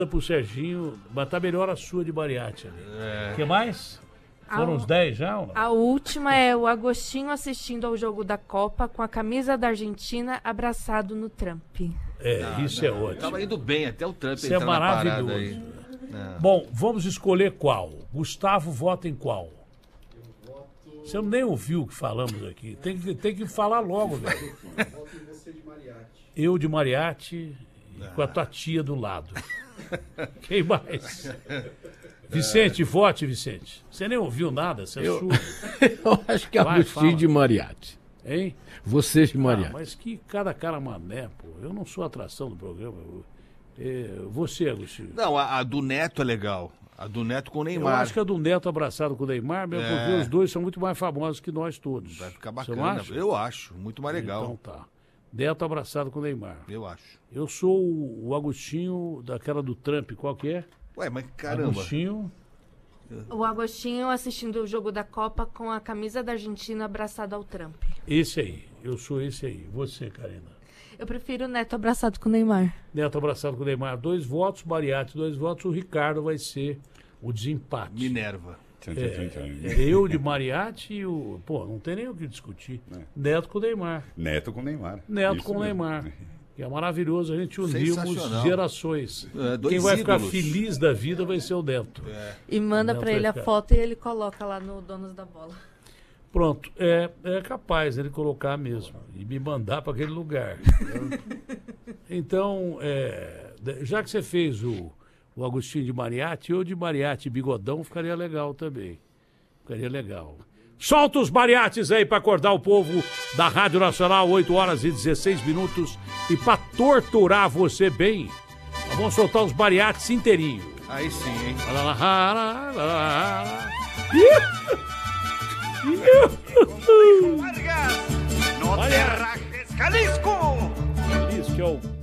pro Serginho, mas tá melhor a sua de Mariachi ali. O que mais? Foram uns 10 já? Ou não? A última é o Agostinho assistindo ao jogo da Copa com a camisa da Argentina abraçado no Trump. Isso é ótimo. Tava indo bem até o Trump Isso é entrar na parada maravilhoso. aí. Bom, vamos escolher qual. Gustavo vota em qual? Você nem ouviu o que falamos aqui. Tem que falar logo, velho. Voto em você de Mariachi. Eu de Mariachi e com a tua tia do lado. Quem mais? Vicente, vote, Vicente. Você nem ouviu nada, você é surdo. Eu acho que é Vai, Agostinho fala. de Mariachi. Hein? Você de Mariachi. Mas que cada cara mané, pô. Eu não sou atração do programa. Você, Agostinho. Não, a do Neto é legal. A do Neto com o Eu Neymar. acho que a do Neto abraçado com o Neymar, mesmo porque os dois são muito mais famosos que nós todos. Vai ficar Você não bacana. acha? Eu acho. Muito mais legal. Então tá. Neto abraçado com o Neymar. Eu acho. Eu sou o Agostinho daquela do Trump, qual que é? Ué, mas caramba. Agostinho. O Agostinho assistindo o jogo da Copa com a camisa da Argentina abraçado ao Trump. Esse aí. Eu sou esse aí. Você, Karina. Eu prefiro o Neto abraçado com o Neymar. Neto abraçado com o Neymar. 2 votos, Mariachi, 2 votos. O Ricardo vai ser o desempate. Minerva. Eu de Mariachi e o... Pô, não tem nem o que discutir. Neto com o Neymar. Neto com Neymar. Neto Isso com o mesmo. Neymar. Que é maravilhoso, a gente unimos Sensacional. gerações. Dois Quem vai ficar ídolos. feliz da vida vai ser o Neto. E manda Neto pra ele vai a ficar. foto e ele coloca lá no Donos da Bola. Pronto, é capaz ele colocar mesmo e me mandar para aquele lugar. Então, já que você fez o Agostinho de Mariachi, eu de Mariachi Bigodão ficaria legal também. Ficaria legal. Solta os mariachis aí para acordar o povo da Rádio Nacional, 8 horas e 16 minutos. E para torturar você bem, nós vamos soltar os mariachis inteirinho. Aí sim, hein? No te rajes, Jalisco! Feliz que é o